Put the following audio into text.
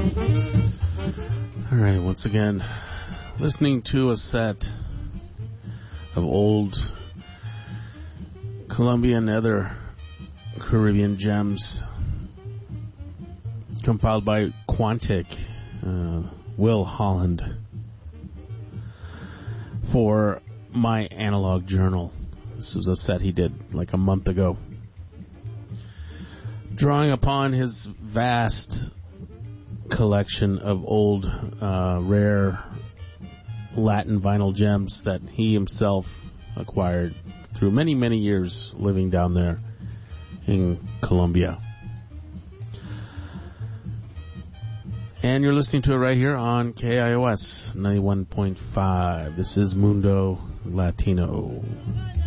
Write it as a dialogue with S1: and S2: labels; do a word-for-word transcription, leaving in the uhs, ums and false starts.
S1: All right, once again, listening to a set of old Colombian and other Caribbean gems compiled by Quantic, uh, Will Holland, for My Analog Journal. This was a set he did like a month ago, drawing upon his vast collection of old, uh, rare Latin vinyl gems that he himself acquired through many, many years living down there in Colombia. And you're listening to it right here on K I O S ninety-one point five. This is Mundo Latino.